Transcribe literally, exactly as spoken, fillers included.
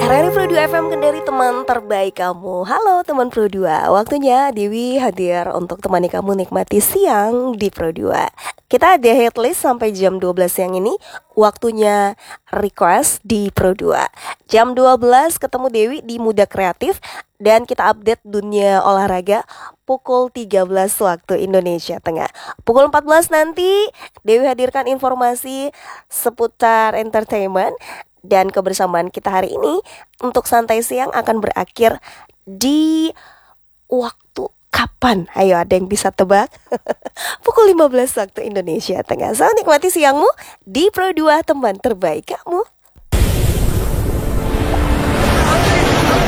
R R I Pro dua F M Kendari, teman terbaik kamu. Halo teman Pro dua, waktunya Dewi hadir untuk temani kamu nikmati siang di Pro dua. Kita ada headlist sampai jam dua belas siang ini. Waktunya request di Pro dua. Jam dua belas ketemu Dewi di Muda Kreatif. Dan kita update dunia olahraga pukul tiga belas waktu Indonesia Tengah. Pukul empat belas nanti Dewi hadirkan informasi seputar entertainment. Dan kebersamaan kita hari ini untuk santai siang akan berakhir di waktu kapan? Ayo, ada yang bisa tebak? Pukul lima belas waktu Indonesia Tengah. So, nikmati siangmu di Pro dua, teman terbaik kamu.